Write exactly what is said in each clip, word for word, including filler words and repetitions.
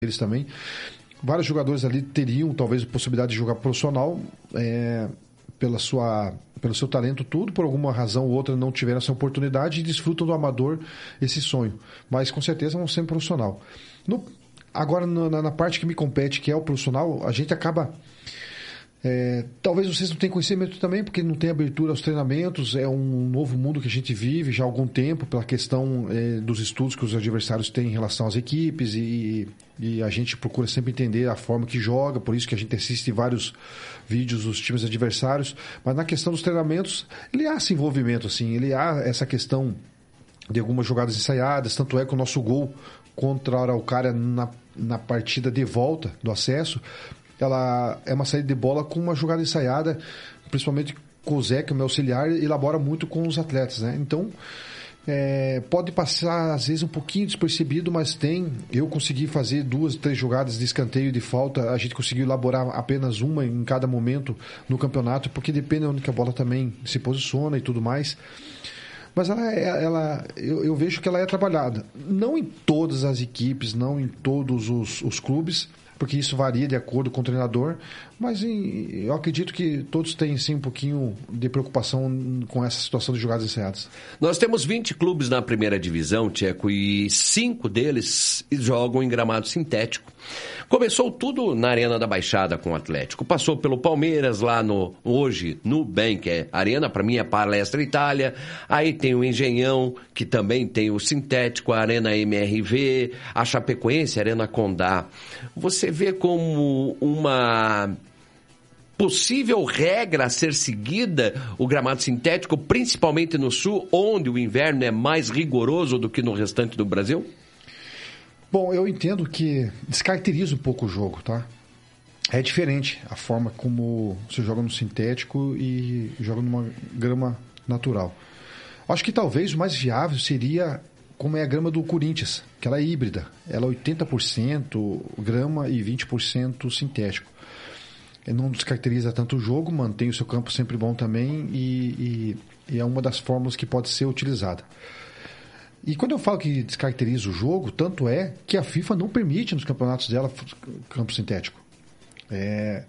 eles também. Vários jogadores ali teriam talvez a possibilidade de jogar profissional, é, pela sua, pelo seu talento, tudo, por alguma razão ou outra não tiveram essa oportunidade e desfrutam do amador esse sonho. Mas com certeza vão ser profissional. No, agora, na, na parte que me compete, que é o profissional, a gente acaba... É, talvez vocês não tenham conhecimento também, porque não tem abertura aos treinamentos, é um novo mundo que a gente vive já há algum tempo, pela questão é, dos estudos que os adversários têm em relação às equipes, e, e a gente procura sempre entender a forma que joga, por isso que a gente assiste vários vídeos dos times adversários, mas na questão dos treinamentos, ele há esse envolvimento, assim, ele há essa questão de algumas jogadas ensaiadas, tanto é que o nosso gol contra a Araucária na, na partida de volta do acesso, ela é uma saída de bola com uma jogada ensaiada, principalmente com o Zé, que é o meu auxiliar, elabora muito com os atletas, né? Então, é, pode passar às vezes um pouquinho despercebido, mas tem. Eu consegui fazer duas, três jogadas de escanteio e de falta, a gente conseguiu elaborar apenas uma em cada momento no campeonato, porque depende de onde que a bola também se posiciona e tudo mais. Mas ela, ela eu, eu vejo que ela é trabalhada. Não em todas as equipes, não em todos os, os clubes, porque isso varia de acordo com o treinador, mas em, eu acredito que todos têm sim um pouquinho de preocupação com essa situação de jogadas ensaiadas. Nós temos vinte clubes na primeira divisão, Tcheco, e cinco deles jogam em gramado sintético. Começou tudo na Arena da Baixada com o Atlético, passou pelo Palmeiras lá no, hoje, no Bem, que é Arena, para mim é Palestra Itália, aí tem o Engenhão, que também tem o sintético, a Arena M R V, a Chapecoense, a Arena Condá. Você vê como uma possível regra a ser seguida o gramado sintético, principalmente no Sul, onde o inverno é mais rigoroso do que no restante do Brasil? Bom, eu entendo que descaracteriza um pouco o jogo, tá? É diferente a forma como você joga no sintético e joga numa grama natural. Acho que talvez o mais viável seria como é a grama do Corinthians, que ela é híbrida. Ela é oitenta por cento grama e vinte por cento sintético. Não descaracteriza tanto o jogo, mantém o seu campo sempre bom também e, e, e é uma das fórmulas que pode ser utilizada. E quando eu falo que descaracteriza o jogo, tanto é que a FIFA não permite nos campeonatos dela campo sintético. É...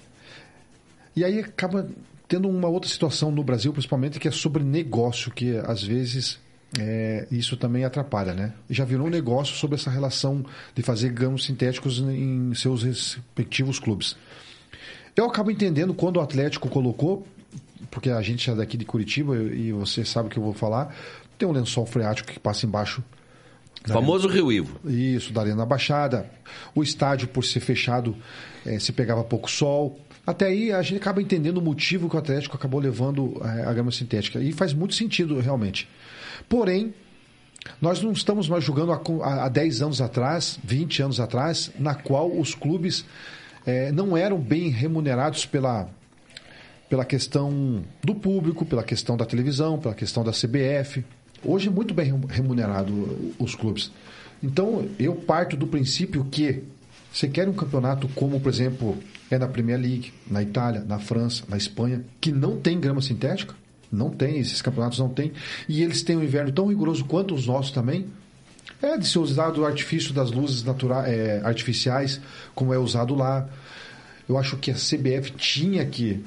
E aí acaba tendo uma outra situação no Brasil, principalmente, que é sobre negócio, que às vezes é, isso também atrapalha, né? Já virou um negócio sobre essa relação de fazer grampos sintéticos em seus respectivos clubes. Eu acabo entendendo quando o Atlético colocou, porque a gente é daqui de Curitiba e você sabe o que eu vou falar, tem um lençol freático que passa embaixo. Famoso Rio Ivo. Isso, da Arena da Baixada. O estádio, por ser fechado, é, se pegava pouco sol. Até aí a gente acaba entendendo o motivo que o Atlético acabou levando é, a grama sintética. E faz muito sentido, realmente. Porém, nós não estamos mais jogando há, há dez anos atrás, vinte anos atrás, na qual os clubes é, não eram bem remunerados pela... pela questão do público, pela questão da televisão, pela questão da C B F. Hoje é muito bem remunerado os clubes. Então, eu parto do princípio que você quer um campeonato como, por exemplo, é na Premier League, na Itália, na França, na Espanha, que não tem grama sintética, não tem, esses campeonatos não tem, e eles têm um inverno tão rigoroso quanto os nossos também, é de ser usado o artifício das luzes naturais, é, artificiais, como é usado lá. Eu acho que a C B F tinha que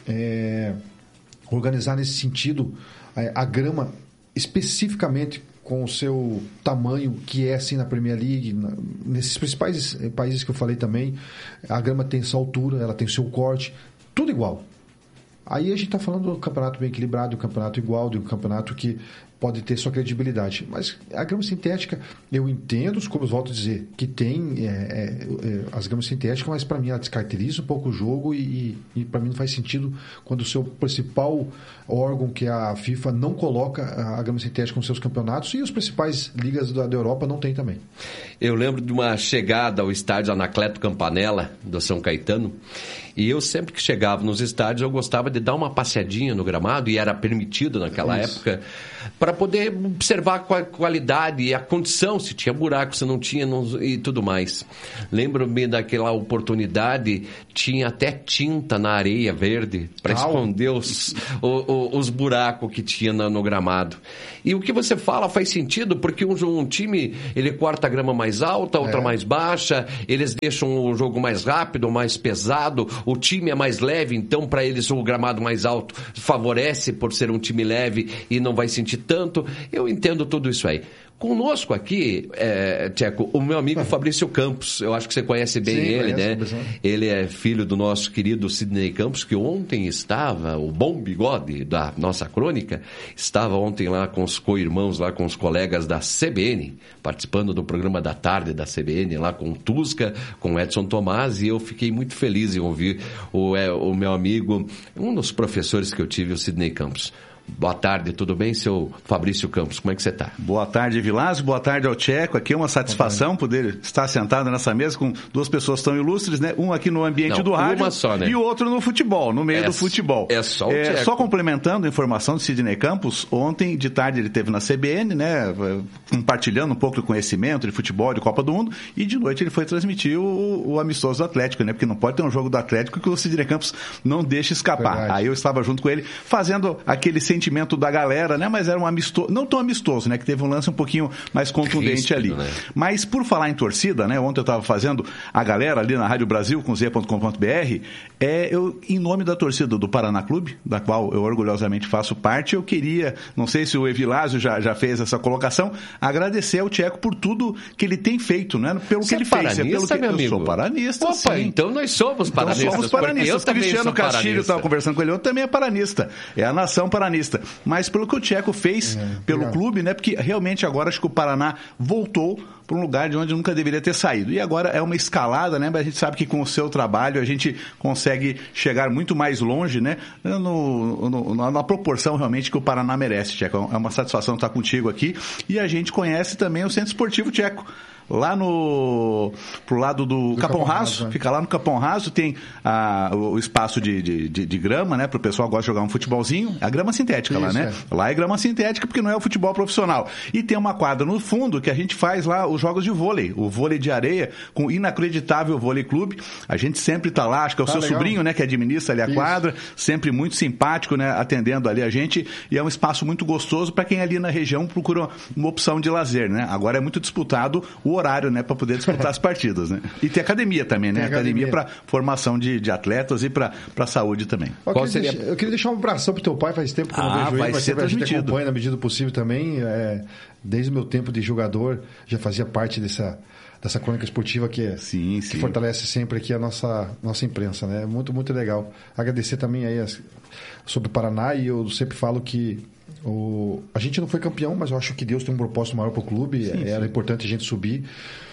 É, organizar nesse sentido é, a grama especificamente com o seu tamanho, que é assim na Premier League, na, nesses principais países que eu falei também, a grama tem sua altura, ela tem seu corte, tudo igual. Aí a gente está falando de um campeonato bem equilibrado, de um campeonato igual, de um campeonato que pode ter sua credibilidade. Mas a grama sintética, eu entendo os clubes, volto a dizer, que tem é, é, as gramas sintéticas, mas para mim ela descaracteriza um pouco o jogo e, e para mim não faz sentido quando o seu principal órgão, que é a FIFA, não coloca a grama sintética nos seus campeonatos e os principais ligas da, da Europa não tem também. Eu lembro de uma chegada ao estádio Anacleto Campanella, do São Caetano, e eu sempre que chegava nos estádios eu gostava de dar uma passeadinha no gramado, e era permitido naquela Isso. época, para para poder observar a qualidade e a condição, se tinha buraco, se não tinha não, e tudo mais. Lembro-me daquela oportunidade, tinha até tinta na areia verde para esconder os, o, o, os buracos que tinha no, no gramado. E o que você fala faz sentido, porque um, um time, ele corta a grama mais alta, outra é. mais baixa, eles deixam o jogo mais rápido, mais pesado, o time é mais leve, então para eles o gramado mais alto favorece por ser um time leve e não vai sentir tanto. Eu entendo tudo isso aí. Conosco aqui, é, Tcheco, o meu amigo Fabrício Campos, eu acho que você conhece bem Sim, ele, né? Ele é filho do nosso querido Sidney Campos, que ontem estava, o bom bigode da nossa crônica, estava ontem lá com os co-irmãos, lá com os colegas da C B N, participando do programa da tarde da C B N, lá com o Tusca, com o Edson Tomás, e eu fiquei muito feliz em ouvir o, é, o meu amigo, um dos professores que eu tive, o Sidney Campos. Boa tarde, tudo bem, seu Fabrício Campos? Como é que você está? Boa tarde, Vilásio. Boa tarde ao Tcheco. Aqui é uma satisfação poder estar sentado nessa mesa com duas pessoas tão ilustres, né? Um aqui no ambiente Não, do rádio uma só, né? E o outro no futebol, no meio é, do futebol. É só o é, Tcheco. Só complementando a informação do Sidney Campos, ontem de tarde ele esteve na C B N, né? Compartilhando um pouco do conhecimento de futebol, de Copa do Mundo, e de noite ele foi transmitir o, o amistoso do Atlético, né? Porque não pode ter um jogo do Atlético que o Sidney Campos não deixe escapar. Verdade. Aí eu estava junto com ele, fazendo aquele sentimento da galera, né? Mas era um amistoso, não tão amistoso, né? Que teve um lance um pouquinho mais contundente Cristo, ali. Né? Mas por falar em torcida, né? Ontem eu estava fazendo a galera ali na Rádio Brasil com z ponto com ponto b r, é, eu, em nome da torcida do Paraná Clube, da qual eu orgulhosamente faço parte, eu queria, não sei se o Evilásio já, já fez essa colocação, agradecer ao Tcheco por tudo que ele tem feito, né? Pelo Você que ele é fez. É pelo que meu amigo? Eu sou paranista, Opa, sim. então nós somos paranistas. Então somos paranistas. Eu Cristiano Castilho estava conversando com ele, eu também é paranista. É a nação paranista. Mas pelo que o Tcheco fez é, pelo legal. clube, né? Porque realmente agora acho que o Paraná voltou para um lugar de onde nunca deveria ter saído. E agora é uma escalada, né? Mas a gente sabe que com o seu trabalho a gente consegue chegar muito mais longe, né? No, no, na proporção realmente que o Paraná merece, Tcheco. É uma satisfação estar contigo aqui. E a gente conhece também o Centro Esportivo Tcheco. Lá no pro lado do, do Capão, Capão Raso, Raso né? Fica lá no Capão Raso, tem ah, o, o espaço de, de, de, de grama, né? Para o pessoal que gosta de jogar um futebolzinho. A grama sintética Isso, lá, né? É. Lá é grama sintética porque não é o futebol profissional. E tem uma quadra no fundo que a gente faz lá os jogos de vôlei, o vôlei de areia com o Inacreditável Vôlei Clube. A gente sempre tá lá, acho que é o ah, seu legal. sobrinho, né? Que administra ali a Isso. quadra, sempre muito simpático, né? Atendendo ali a gente. E é um espaço muito gostoso para quem ali na região procura uma opção de lazer, né? Agora é muito disputado o horário, né, para poder disputar as partidas, né? E tem academia também, né? Tem academia, academia para formação de, de atletas e para para saúde também. Eu queria, seria... deixar, eu queria deixar um abração pro teu pai, faz tempo que eu não ah, vejo vai ele, mas ser a gente acompanha na medida do possível também. É, desde o meu tempo de jogador, já fazia parte dessa dessa crônica esportiva que, é, sim, que sim. fortalece sempre aqui a nossa, nossa imprensa, né? Muito, muito legal. Agradecer também aí as, sobre o Paraná, e eu sempre falo que o, a gente não foi campeão, mas eu acho que Deus tem um propósito maior para o clube. Sim, Era sim. importante a gente subir.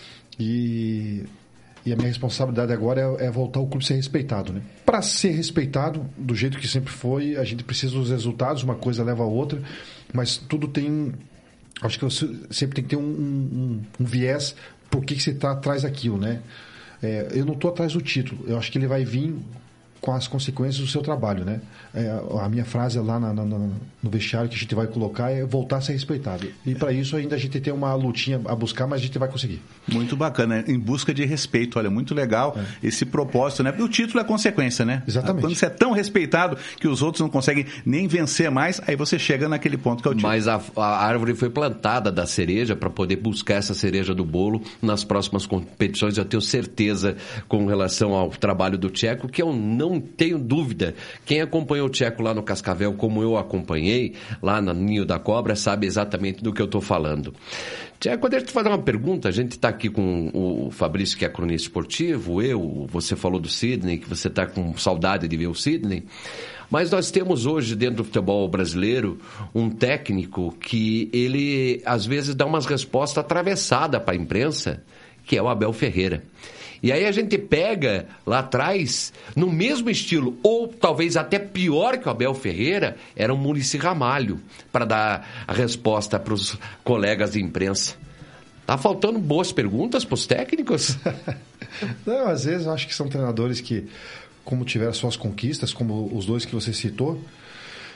E, e a minha responsabilidade agora é, é voltar o clube a ser respeitado, né? Para ser respeitado, do jeito que sempre foi, a gente precisa dos resultados, uma coisa leva a outra, mas tudo tem... Acho que você sempre tem que ter um, um, um viés por que, que você está atrás daquilo, né? É, eu não estou atrás do título, eu acho que ele vai vir com as consequências do seu trabalho, né? É, a minha frase lá na, na, no vestiário que a gente vai colocar é voltar a ser respeitado. E para isso ainda a gente tem uma lutinha a buscar, mas a gente vai conseguir. Muito bacana, em busca de respeito. Olha, muito legal é. esse propósito, né? O título é consequência, né? Exatamente. Quando você é tão respeitado que os outros não conseguem nem vencer mais, aí você chega naquele ponto que é o título. Mas a, a árvore foi plantada da cereja para poder buscar essa cereja do bolo nas próximas competições. Eu tenho certeza com relação ao trabalho do Tcheco, que eu não Não tenho dúvida. Quem acompanhou o Tcheco lá no Cascavel, como eu acompanhei, lá no Ninho da Cobra, sabe exatamente do que eu estou falando. Tcheco, deixa eu te fazer uma pergunta. A gente está aqui com o Fabrício, que é cronista esportivo, eu, você falou do Sidney, que você está com saudade de ver o Sidney. Mas nós temos hoje, dentro do futebol brasileiro, um técnico que ele, às vezes, dá umas respostas atravessadas para a imprensa, que é o Abel Ferreira. E aí a gente pega lá atrás, no mesmo estilo, ou talvez até pior que o Abel Ferreira, era o Muricy Ramalho, para dar a resposta para os colegas de imprensa. Tá faltando boas perguntas para os técnicos? Não, às vezes eu acho que são treinadores que, como tiveram suas conquistas, como os dois que você citou,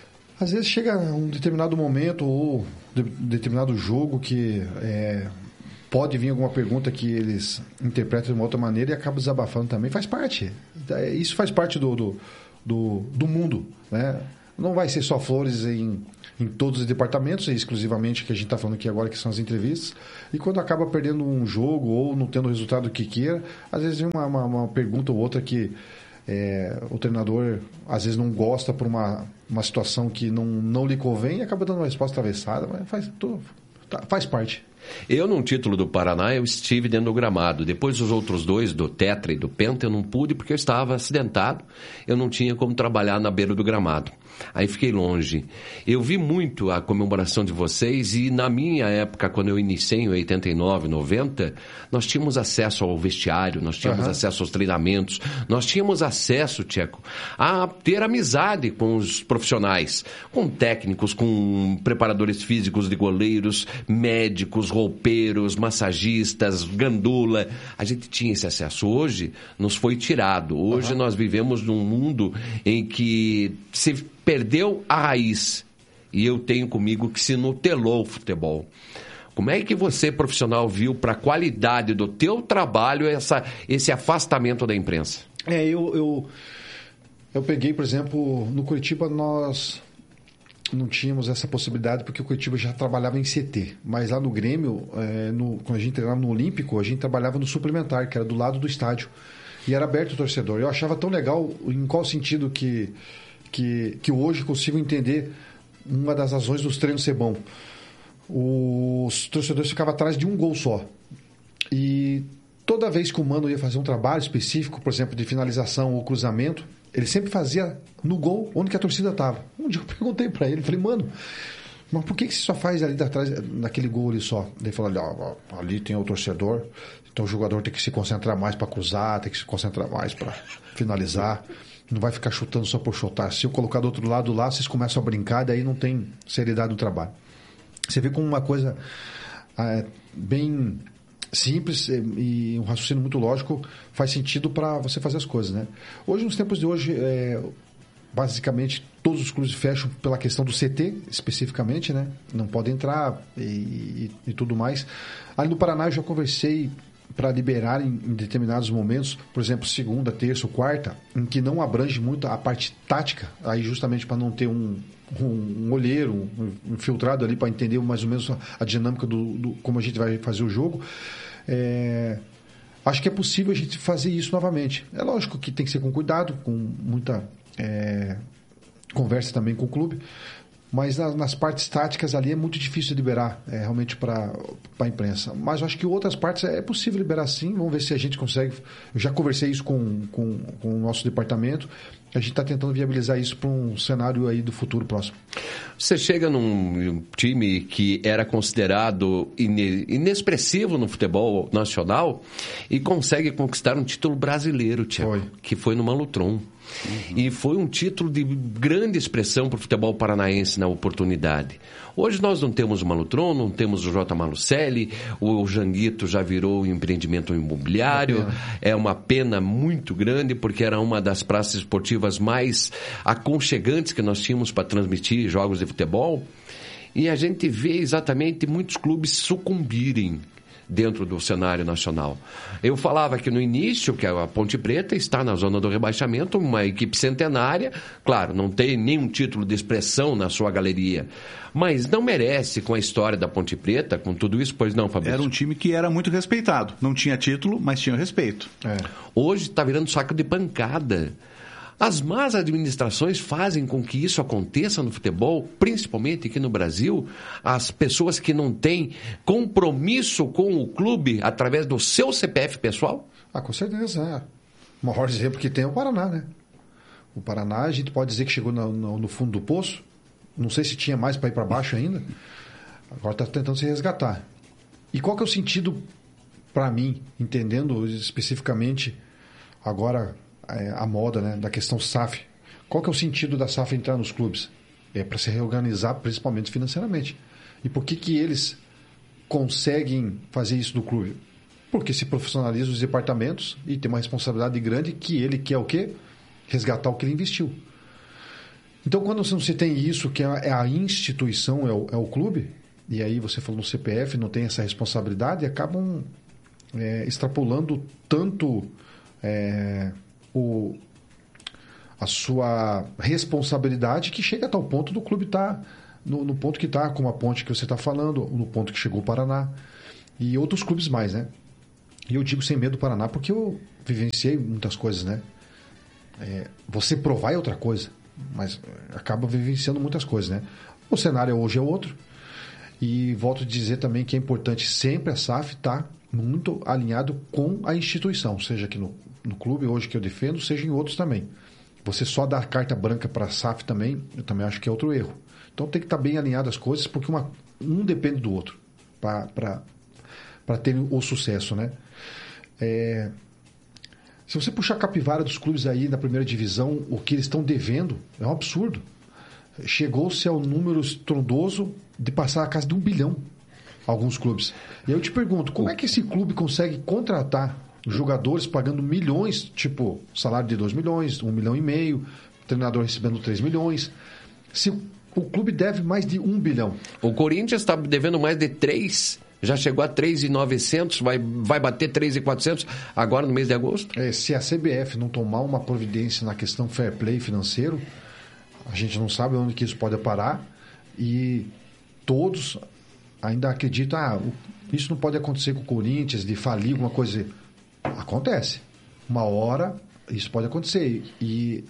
Às vezes chega um determinado momento ou de, determinado jogo que é, pode vir alguma pergunta que eles interpretam de uma outra maneira e acabam desabafando também. Faz parte. Isso faz parte do, do, do, do mundo, né? Não vai ser só flores em, em todos os departamentos, é exclusivamente que a gente está falando aqui agora, que são as entrevistas. E quando acaba perdendo um jogo ou não tendo o resultado que queira, às vezes vem uma, uma, uma pergunta ou outra que é, o treinador às vezes não gosta por uma, uma situação que não, não lhe convém e acaba dando uma resposta atravessada, mas faz, tudo, tá, faz parte. Eu, num título do Paraná, eu estive dentro do gramado. Depois os outros dois, do Tetra e do Penta, eu não pude porque eu estava acidentado. Eu não tinha como trabalhar na beira do gramado. Aí fiquei longe. Eu vi muito a comemoração de vocês e na minha época, quando eu iniciei em oitenta e nove, noventa, nós tínhamos acesso ao vestiário, nós tínhamos uhum. acesso aos treinamentos, nós tínhamos acesso, Tcheco, a ter amizade com os profissionais, com técnicos, com preparadores físicos de goleiros, médicos, roupeiros, massagistas, gandula. A gente tinha esse acesso. Hoje nos foi tirado. Hoje uhum. nós vivemos num mundo em que se perdeu a raiz. E eu tenho comigo que se nutelou o futebol. Como é que você, profissional, viu para a qualidade do teu trabalho essa, esse afastamento da imprensa? É, eu, eu, eu peguei, por exemplo, no Curitiba nós não tínhamos essa possibilidade porque o Curitiba já trabalhava em C T. Mas lá no Grêmio, é, no, quando a gente treinava no Olímpico, a gente trabalhava no suplementar, que era do lado do estádio. E era aberto o torcedor. Eu achava tão legal, em qual sentido que, que, que hoje consigo entender uma das razões dos treinos ser bom. Os torcedores ficavam atrás de um gol só. E toda vez que o Mano ia fazer um trabalho específico, por exemplo, de finalização ou cruzamento, ele sempre fazia no gol onde que a torcida estava. Um dia eu perguntei para ele, falei, mano, mas por que, que você só faz ali atrás, naquele gol ali só? Ele falou, ó, ali tem o torcedor, então o jogador tem que se concentrar mais para cruzar, tem que se concentrar mais para finalizar, não vai ficar chutando só por chutar. Se eu colocar do outro lado lá, vocês começam a brincar, daí não tem seriedade no trabalho. Você vê como uma coisa é, bem simples e um raciocínio muito lógico faz sentido para você fazer as coisas, né? Hoje, nos tempos de hoje, é, basicamente todos os clubes fecham pela questão do C T, especificamente, né? Não pode entrar e, e, e tudo mais. Ali no Paraná eu já conversei para liberar em, em determinados momentos, por exemplo, segunda, terça ou quarta, em que não abrange muito a parte tática, aí justamente para não ter um, um, um olheiro, um, um filtrado ali para entender mais ou menos a, a dinâmica do, do como a gente vai fazer o jogo. É, acho que é possível a gente fazer isso novamente. É lógico que tem que ser com cuidado, com muita é, conversa também com o clube, mas nas, nas partes táticas ali é muito difícil liberar é, realmente para a imprensa. Mas eu acho que outras partes é possível liberar sim. Vamos ver se a gente consegue. Eu já conversei isso com, com, com o nosso departamento. A gente está tentando viabilizar isso para um cenário aí do futuro próximo. Você chega num time que era considerado inexpressivo no futebol nacional e consegue conquistar um título brasileiro, Thiago, que foi no Malutron. Uhum. E foi um título de grande expressão para o futebol paranaense na oportunidade. Hoje nós não temos o Malutron, não temos o J. Malucelli, o Janguito já virou um empreendimento imobiliário. É uma pena muito grande, porque era uma das praças esportivas mais aconchegantes que nós tínhamos para transmitir jogos de futebol. E a gente vê exatamente muitos clubes sucumbirem dentro do cenário nacional. Eu falava que no início, que a Ponte Preta está na zona do rebaixamento, uma equipe centenária, claro, não tem nenhum título de expressão na sua galeria, mas não merece com a história da Ponte Preta, com tudo isso, pois não, Fabrício? Era um time que era muito respeitado, não tinha título, mas tinha respeito. É. Hoje está virando saco de pancada. As más administrações fazem com que isso aconteça no futebol, principalmente aqui no Brasil. As pessoas que não têm compromisso com o clube através do seu C P F pessoal? Ah, com certeza. É. O maior exemplo que tem é o Paraná, né? O Paraná, a gente pode dizer que chegou no, no, no fundo do poço. Não sei se tinha mais para ir para baixo ainda. Agora está tentando se resgatar. E qual que é o sentido, para mim, entendendo especificamente agora a moda, né, da questão S A F. Qual que é o sentido da S A F entrar nos clubes? É para se reorganizar, principalmente financeiramente. E por que que eles conseguem fazer isso do clube? Porque se profissionaliza os departamentos e tem uma responsabilidade grande que ele quer o quê? Resgatar o que ele investiu. Então, quando você tem isso, que é a instituição, é o, é o clube, e aí você falou no C P F, não tem essa responsabilidade, acabam é, extrapolando tanto é, o, a sua responsabilidade que chega a tal ponto do clube estar tá no, no ponto que está, como a ponte que você está falando, no ponto que chegou o Paraná, e outros clubes mais, né? E eu digo sem medo do Paraná porque eu vivenciei muitas coisas, né? É, você provar é outra coisa, mas acaba vivenciando muitas coisas, né? O cenário hoje é outro. E volto a dizer também que é importante sempre a S A F estar muito alinhado com a instituição, seja aqui no, no clube hoje que eu defendo, seja em outros também. Você só dar carta branca para a S A F também, eu também acho que é outro erro. Então tem que estar bem alinhado as coisas, porque uma, um depende do outro para ter o sucesso, né? É, se você puxar a capivara dos clubes aí na primeira divisão, o que eles estão devendo é um absurdo. Chegou-se ao número estrondoso de passar a casa de um bilhão alguns clubes. E eu te pergunto, como é que esse clube consegue contratar jogadores pagando milhões, tipo salário de dois milhões, um milhão e meio, treinador recebendo três milhões, se o, o clube deve mais de um bilhão? O Corinthians está devendo mais de três. Já chegou a três mil e novecentos, vai, vai bater três mil e quatrocentos agora no mês de agosto? É, se a C B F não tomar uma providência na questão fair play financeiro, a gente não sabe onde que isso pode parar e todos ainda acreditam, ah, isso não pode acontecer com o Corinthians, de falir alguma coisa. Acontece. Uma hora isso pode acontecer. E,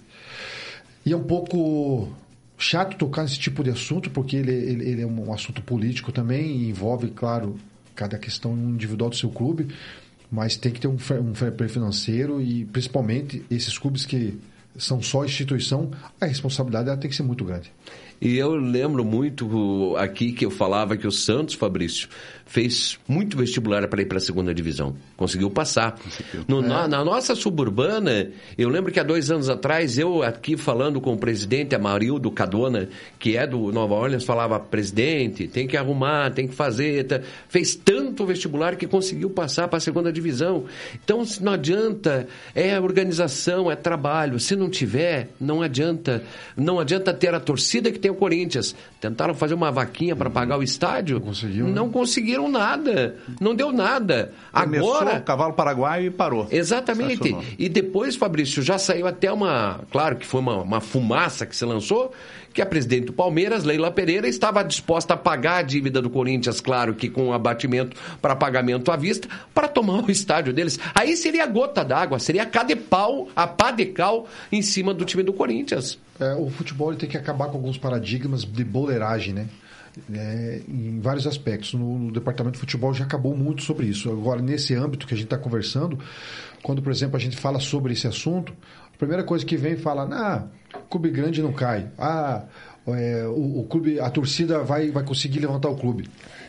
e é um pouco chato tocar nesse tipo de assunto, porque ele, ele, ele é um assunto político também e envolve, claro, cada questão individual do seu clube, mas tem que ter um fair, um fair play financeiro e, principalmente, esses clubes que são só instituição, a responsabilidade ela tem que ser muito grande. E eu lembro muito aqui que eu falava que o Santos, Fabrício, fez muito vestibular para ir para a segunda divisão. Conseguiu passar. No, é. na, na nossa suburbana, eu lembro que há dois anos atrás, eu aqui falando com o presidente Amarildo Cadona, que é do Nova Orleans, falava, presidente, tem que arrumar, tem que fazer. Tá. Fez tanto vestibular que conseguiu passar para a segunda divisão. Então, não adianta, é organização, é trabalho. Se não tiver, não adianta. Não adianta ter a torcida que tem o Corinthians. Tentaram fazer uma vaquinha para pagar o estádio. Não conseguiu, não né? conseguiram nada. Não deu nada. Começou Agora, o cavalo paraguaio e parou. Exatamente. E depois, Fabrício, já saiu até uma... Claro que foi uma, uma fumaça que se lançou, que a presidente do Palmeiras, Leila Pereira, estava disposta a pagar a dívida do Corinthians, claro que com abatimento para pagamento à vista, para tomar o estádio deles. Aí seria a gota d'água, seria a pá de pau, a pá de cal em cima do time do Corinthians. É, o futebol ele tem que acabar com alguns paradigmas de boleiragem, né? É, em vários aspectos. No, no departamento de futebol já acabou muito sobre isso. Agora, nesse âmbito que a gente está conversando, quando, por exemplo, a gente fala sobre esse assunto, a primeira coisa que vem fala, ah, clube grande não cai. Ah, é, o, o clube, a torcida vai, vai conseguir levantar o clube.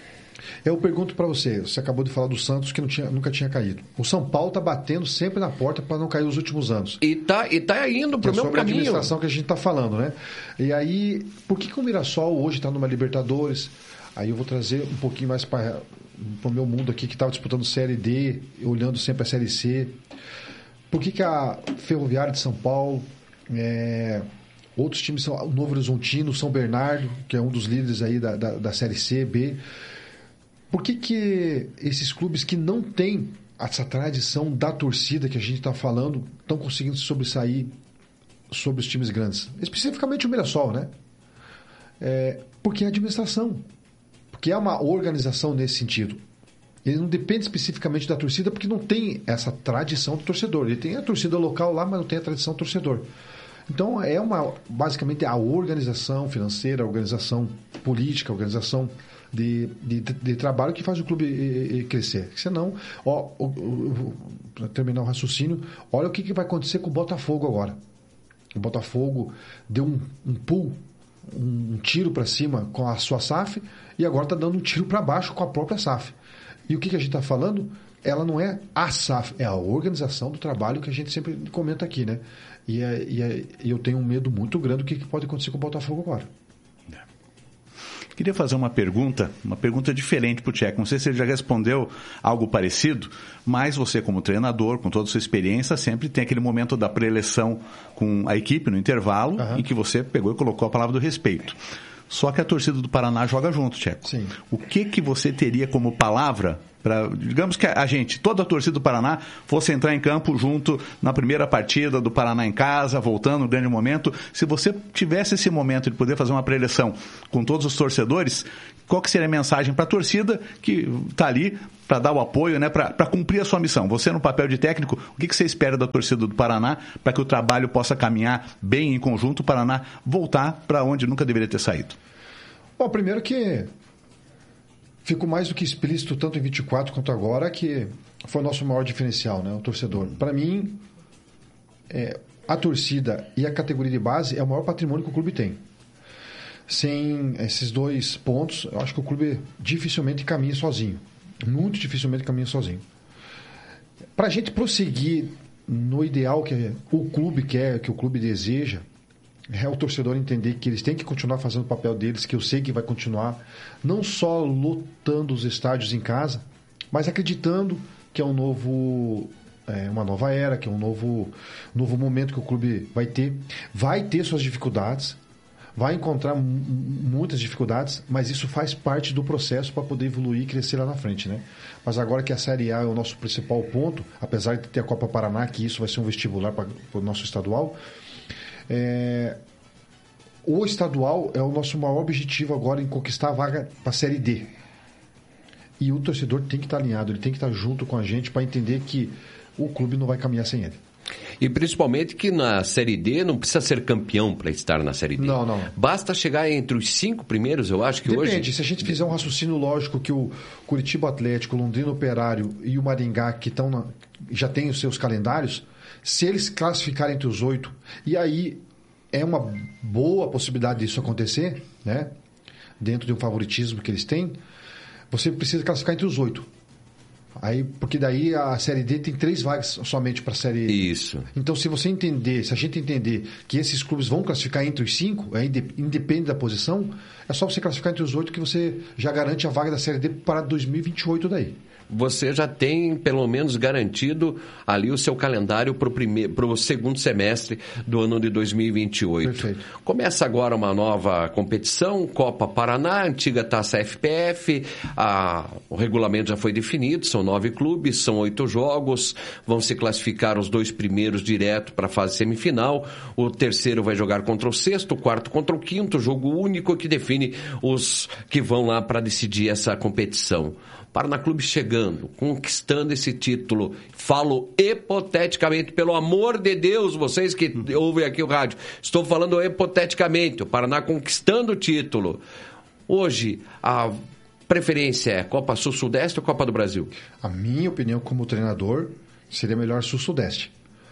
Eu pergunto para você, você acabou de falar do Santos que não tinha, nunca tinha caído. O São Paulo está batendo sempre na porta para não cair os últimos anos. E tá, e tá indo para o mesmo caminho. É sobre a administração que a gente está falando, né? E aí, por que, que o Mirassol hoje está numa Libertadores? Aí eu vou trazer um pouquinho mais para o meu mundo aqui, que estava disputando Série D, olhando sempre a Série C. Por que, que a Ferroviária de São Paulo, é, outros times, são o Novo Horizontino, São Bernardo, que é um dos líderes aí da, da, da Série C, B... Por que, que esses clubes que não têm essa tradição da torcida que a gente está falando estão conseguindo se sobressair sobre os times grandes? Especificamente o Mirassol, né? É, porque é a administração. Porque é uma organização nesse sentido. Ele não depende especificamente da torcida porque não tem essa tradição do torcedor. Ele tem a torcida local lá, mas não tem a tradição do torcedor. Então, é uma, basicamente a organização financeira, a organização política, a organização de, de, de trabalho que faz o clube e, e crescer. Senão, ó, para terminar o raciocínio, olha o que, que vai acontecer com o Botafogo agora. O Botafogo deu um, um pull, um, um tiro para cima com a sua S A F e agora está dando um tiro para baixo com a própria S A F. E o que, que a gente está falando? Ela não é a S A F, é a organização do trabalho que a gente sempre comenta aqui, né? E, é, e, é, e eu tenho um medo muito grande do que, que pode acontecer com o Botafogo agora. Queria fazer uma pergunta, uma pergunta diferente para o Tcheco. Não sei se ele já respondeu algo parecido, mas você como treinador, com toda a sua experiência, sempre tem aquele momento da pré-eleição com a equipe no intervalo, uhum. em que você pegou e colocou a palavra do respeito. Só que a torcida do Paraná joga junto, Tcheco. Sim. O que, que você teria como palavra para, digamos que a gente, toda a torcida do Paraná, fosse entrar em campo junto na primeira partida do Paraná em casa, voltando no grande momento. Se você tivesse esse momento de poder fazer uma pré-eleição com todos os torcedores, qual que seria a mensagem para a torcida que está ali para dar o apoio, né, para cumprir a sua missão? Você, no papel de técnico, o que, que você espera da torcida do Paraná para que o trabalho possa caminhar bem em conjunto, o Paraná voltar para onde nunca deveria ter saído? Bom, primeiro que ficou mais do que explícito, tanto em vinte e quatro quanto agora, que foi o nosso maior diferencial, né, o torcedor. Para mim, é, a torcida e a categoria de base é o maior patrimônio que o clube tem. Sem esses dois pontos, eu acho que o clube dificilmente caminha sozinho. Muito dificilmente caminha sozinho. Para a gente prosseguir no ideal que o clube quer, que o clube deseja, é o torcedor entender que eles têm que continuar fazendo o papel deles, que eu sei que vai continuar, não só lotando os estádios em casa, mas acreditando que é um novo, é, uma nova era, que é um novo, novo momento que o clube vai ter. Vai ter suas dificuldades, vai encontrar m- muitas dificuldades, mas isso faz parte do processo para poder evoluir e crescer lá na frente, né? Mas agora que a Série A é o nosso principal ponto, apesar de ter a Copa Paraná, que isso vai ser um vestibular para o nosso estadual, É, o estadual é o nosso maior objetivo agora em conquistar a vaga para a Série D. E o torcedor tem que estar alinhado, ele tem que estar junto com a gente para entender que o clube não vai caminhar sem ele. E principalmente que na Série D não precisa ser campeão para estar na Série D. Não, não. Basta chegar entre os cinco primeiros, eu acho que Depende, hoje... Depende, se a gente fizer um raciocínio lógico que o Curitiba Atlético, o Londrina Operário e o Maringá, que estão na, já têm os seus calendários, se eles classificarem entre os oito, e aí é uma boa possibilidade disso acontecer, né? Dentro de um favoritismo que eles têm, você precisa classificar entre os oito. Aí, porque daí a Série D tem três vagas somente para a Série... Isso. Então, se você entender, se a gente entender que esses clubes vão classificar entre os cinco, é independente da posição, é só você classificar entre os oito que você já garante a vaga da Série D para dois mil e vinte e oito daí. Você já tem, pelo menos, garantido ali o seu calendário para o segundo semestre do ano de dois mil e vinte e oito. Perfeito. Começa agora uma nova competição, Copa Paraná, antiga Taça F P F, a, o regulamento já foi definido, são nove clubes, são oito jogos, vão se classificar os dois primeiros direto para a fase semifinal, o terceiro vai jogar contra o sexto, o quarto contra o quinto, jogo único que define os que vão lá para decidir essa competição. Paraná Clube chegando, conquistando esse título. Falo hipoteticamente, pelo amor de Deus, vocês que ouvem aqui o rádio. Estou falando hipoteticamente, o Paraná conquistando o título. Hoje, a preferência é Copa Sul-Sudeste ou Copa do Brasil? A minha opinião como treinador seria melhor Sul-Sudeste.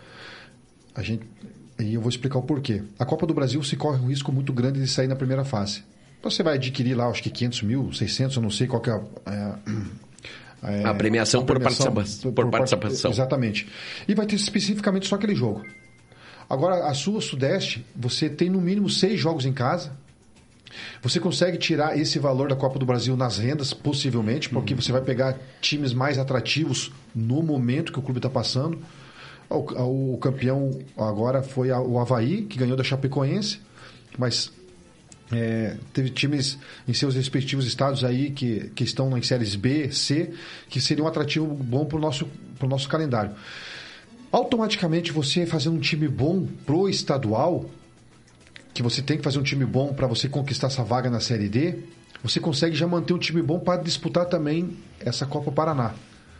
A gente, e eu vou explicar o porquê. A Copa do Brasil se corre um risco muito grande de sair na primeira fase. Você vai adquirir lá, acho que quinhentos mil, seiscentos, eu não sei qual que é a... É, a premiação, a por, premiação participação, por, por participação. Exatamente. E vai ter especificamente só aquele jogo. Agora, a Sul Sudeste, você tem no mínimo seis jogos em casa. Você consegue tirar esse valor da Copa do Brasil nas rendas, possivelmente, porque uhum. você vai pegar times mais atrativos no momento que o clube está passando. O, o campeão agora foi o Avaí, que ganhou da Chapecoense, mas... É, teve times em seus respectivos estados aí que, que estão em séries B, C, que seria um atrativo bom para o nosso, pro nosso calendário. Automaticamente, você fazendo um time bom pro estadual, que você tem que fazer um time bom para você conquistar essa vaga na Série D, você consegue já manter um time bom para disputar também essa Copa Paraná.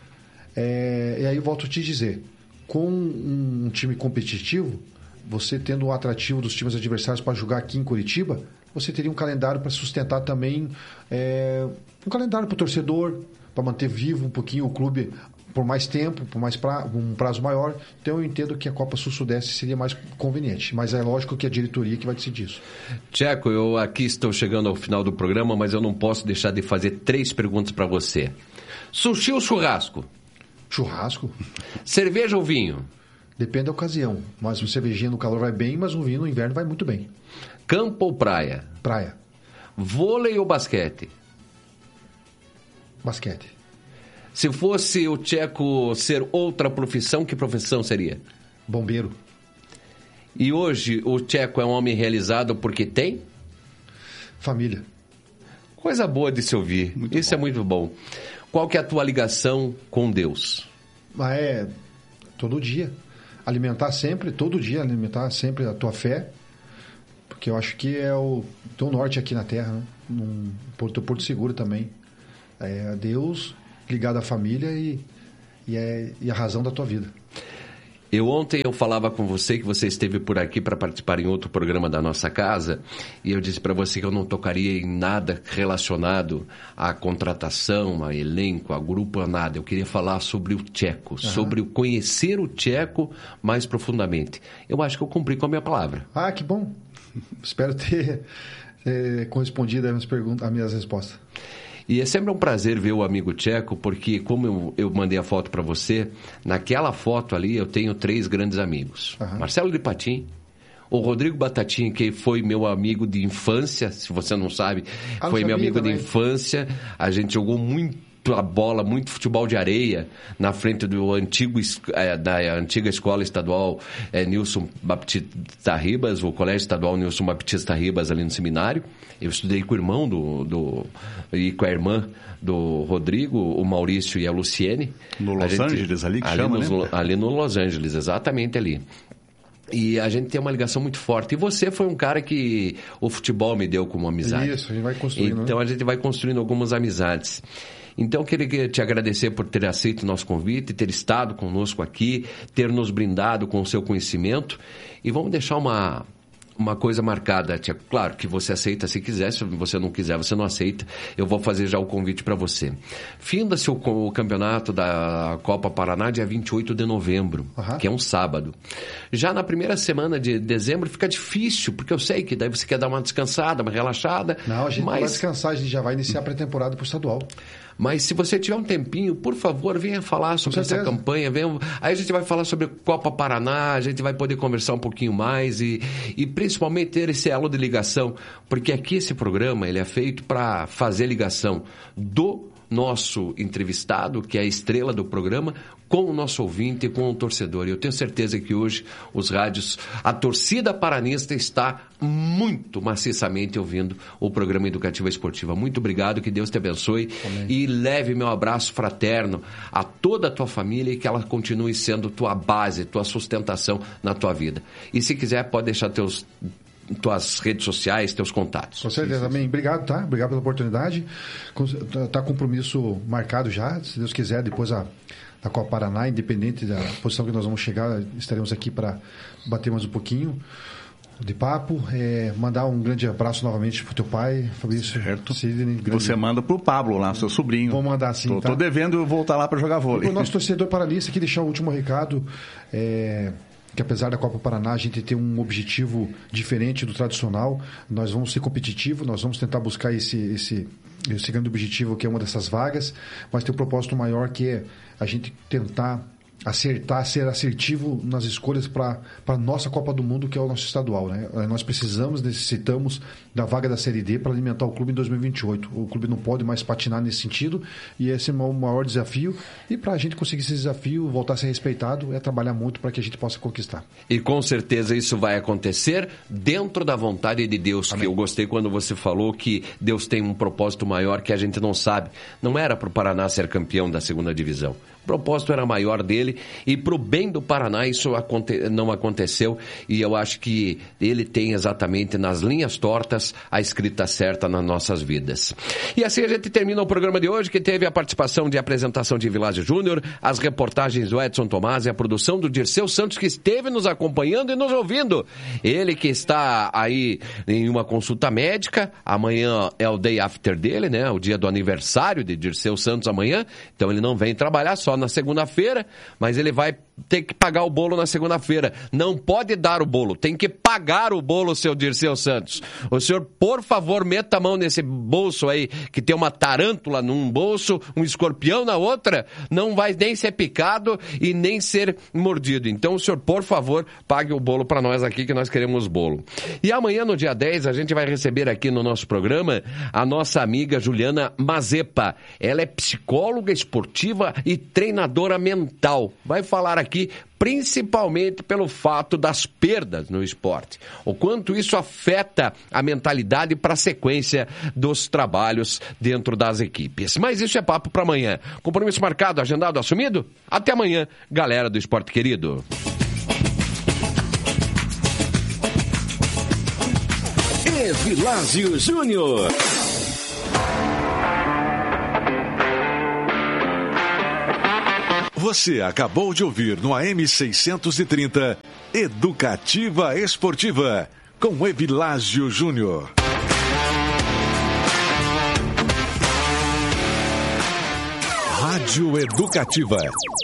É, e aí eu volto a te dizer, com um, um time competitivo, você tendo o atrativo dos times adversários para jogar aqui em Curitiba, você teria um calendário para sustentar também, é, um calendário para o torcedor, para manter vivo um pouquinho o clube por mais tempo, por mais pra, um prazo maior. Então eu entendo que a Copa Sul-Sudeste seria mais conveniente, mas é lógico que a diretoria que vai decidir isso. Tcheco, eu aqui estou chegando ao final do programa, mas eu não posso deixar de fazer três perguntas para você. Sushi ou churrasco? Churrasco. Cerveja ou vinho? Depende da ocasião, mas uma cervejinha no calor vai bem, mas um vinho no inverno vai muito bem. Campo ou praia? Praia. Vôlei ou basquete? Basquete. Se fosse o Tcheco ser outra profissão, que profissão seria? Bombeiro. E hoje o Tcheco é um homem realizado porque tem? Família. Coisa boa de se ouvir. Muito Isso bom. é muito bom. Qual que é a tua ligação com Deus? Mas é todo dia. Alimentar sempre, todo dia, alimentar sempre a tua fé. Porque eu acho que é o teu norte aqui na Terra, né? Num Porto, Porto Seguro também. É Deus ligado à família e, e, é, e a razão da tua vida. Eu ontem eu falava com você que você esteve por aqui para participar em outro programa da nossa casa e eu disse para você que eu não tocaria em nada relacionado à contratação, a elenco, a grupo, a nada. Eu queria falar sobre o Tcheco, uhum. sobre o conhecer o Tcheco mais profundamente. Eu acho que eu cumpri com a minha palavra. Ah, que bom. Espero ter é, correspondido às minhas perguntas, às minhas respostas. E é sempre um prazer ver o amigo Tcheco, porque como eu, eu mandei a foto para você, naquela foto ali eu tenho três grandes amigos. Uhum. Marcelo de Patim, o Rodrigo Batatinha, que foi meu amigo de infância, se você não sabe, ah, foi não meu amigo também. de infância. A gente jogou muito a bola, muito futebol de areia na frente do antigo, é, da antiga escola estadual é, Nilson Baptista Ribas, o colégio estadual Nilson Baptista Ribas ali no seminário. Eu estudei com o irmão do, do e com a irmã do Rodrigo, o Maurício e a Luciene. No Los gente, Angeles ali que ali chama, nos, né? Ali no Los Angeles, exatamente ali. E a gente tem uma ligação muito forte. E você foi um cara que o futebol me deu como amizade. Isso, a gente vai construindo. Então né? a gente vai construindo algumas amizades. Então, eu queria te agradecer por ter aceito o nosso convite, ter estado conosco aqui, ter nos brindado com o seu conhecimento. E vamos deixar uma, uma coisa marcada, Tia. Claro que você aceita se quiser, se você não quiser, você não aceita. Eu vou fazer já o convite para você. Finda-se o, o campeonato da Copa Paraná dia vinte e oito de novembro, uhum. que é um sábado. Já na primeira semana de dezembro fica difícil, porque eu sei que daí você quer dar uma descansada, uma relaxada. Não, a gente mas... não vai descansar, a gente já vai iniciar a pré-temporada para o estadual. Mas se você tiver um tempinho, por favor, venha falar sobre essa campanha. Venha... Aí a gente vai falar sobre Copa Paraná, a gente vai poder conversar um pouquinho mais e, e principalmente ter esse elo de ligação, porque aqui esse programa ele é feito para fazer ligação do nosso entrevistado, que é a estrela do programa, com o nosso ouvinte e com o torcedor. E eu tenho certeza que hoje os rádios, a torcida paranista está muito maciçamente ouvindo o programa Educativa Esportiva. Muito obrigado, que Deus te abençoe. Amém. E leve meu abraço fraterno a toda a tua família e que ela continue sendo tua base, tua sustentação na tua vida. E se quiser, pode deixar teus tuas redes sociais, teus contatos. Com certeza também. Obrigado, tá? Obrigado pela oportunidade. Tá compromisso marcado já, se Deus quiser, depois a, a Copa Paraná, independente da posição que nós vamos chegar, estaremos aqui para bater mais um pouquinho de papo. É, mandar um grande abraço novamente pro teu pai, Fabrício. Certo. Sidney, grande... Você manda pro Pablo lá, seu sobrinho. Vou mandar sim, tô, tá? Tô devendo voltar lá para jogar vôlei. O nosso torcedor paranista aqui, deixar o último recado, é... que apesar da Copa Paraná a gente ter um objetivo diferente do tradicional, nós vamos ser competitivos, nós vamos tentar buscar esse, esse, esse grande objetivo que é uma dessas vagas, mas tem um propósito maior que é a gente tentar acertar, ser assertivo nas escolhas para a nossa Copa do Mundo, que é o nosso estadual, né? Nós precisamos, necessitamos da vaga da Série D para alimentar o clube em dois mil e vinte e oito. O clube não pode mais patinar nesse sentido e esse é o maior desafio. E para a gente conseguir esse desafio, voltar a ser respeitado, é trabalhar muito para que a gente possa conquistar. E com certeza isso vai acontecer dentro da vontade de Deus. Amém. Que eu gostei quando você falou que Deus tem um propósito maior que a gente não sabe. Não era para o Paraná ser campeão da segunda divisão. O propósito era maior dele e para o bem do Paraná isso aconte- não aconteceu e eu acho que ele tem exatamente nas linhas tortas a escrita certa nas nossas vidas. E assim a gente termina o programa de hoje, que teve a participação de apresentação de Vilásio Júnior, as reportagens do Edson Tomás e a produção do Dirceu Santos, que esteve nos acompanhando e nos ouvindo. Ele que está aí em uma consulta médica, amanhã é o day after dele, né? O dia do aniversário de Dirceu Santos amanhã, então ele não vem trabalhar só na segunda-feira, mas ele vai ter que pagar o bolo na segunda-feira. Não pode dar o bolo, tem que pagar o bolo, seu Dirceu Santos. O senhor, por favor, meta a mão nesse bolso aí, que tem uma tarântula num bolso, um escorpião na outra, não vai nem ser picado e nem ser mordido. Então, o senhor, por favor, pague o bolo para nós aqui, que nós queremos bolo. E amanhã, no dia dez, a gente vai receber aqui no nosso programa a nossa amiga Juliana Mazepa. Ela é psicóloga esportiva e treinadora mental. Vai falar aqui principalmente pelo fato das perdas no esporte. O quanto isso afeta a mentalidade para a sequência dos trabalhos dentro das equipes. Mas isso é papo para amanhã. Compromisso marcado, agendado, assumido? Até amanhã, galera do Esporte Querido. Evilásio Júnior. Você acabou de ouvir no A M seiscentos e trinta Educativa Esportiva, com Evilásio Júnior. Rádio Educativa.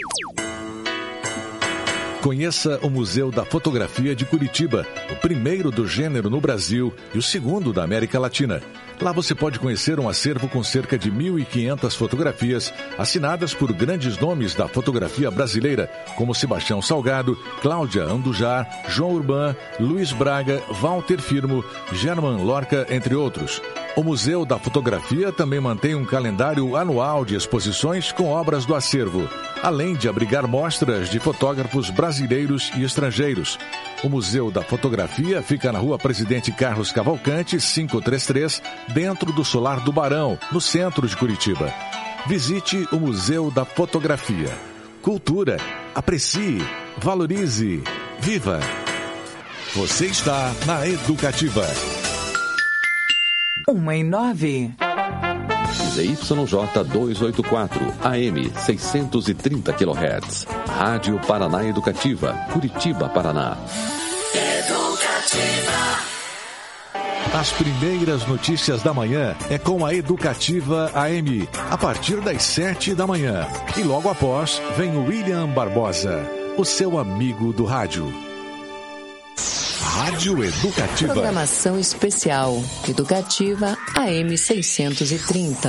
Conheça o Museu da Fotografia de Curitiba, o primeiro do gênero no Brasil e o segundo da América Latina. Lá você pode conhecer um acervo com cerca de mil e quinhentas fotografias assinadas por grandes nomes da fotografia brasileira, como Sebastião Salgado, Cláudia Andujar, João Urban, Luiz Braga, Walter Firmo, German Lorca, entre outros. O Museu da Fotografia também mantém um calendário anual de exposições com obras do acervo, além de abrigar mostras de fotógrafos brasileiros e estrangeiros. O Museu da Fotografia fica na Rua Presidente Carlos Cavalcante, quinhentos e trinta e três, dentro do Solar do Barão, no centro de Curitiba. Visite o Museu da Fotografia. Cultura, aprecie, valorize, viva! Você está na Educativa. Uma e nove. Z Y J duzentos e oitenta e quatro, A M seiscentos e trinta quilohertz. Rádio Paraná Educativa, Curitiba, Paraná. Educativa. As primeiras notícias da manhã é com a Educativa A M, a partir das sete da manhã. E logo após vem o William Barbosa, o seu amigo do rádio. Rádio Educativa. Programação especial. Educativa A M seiscentos e trinta.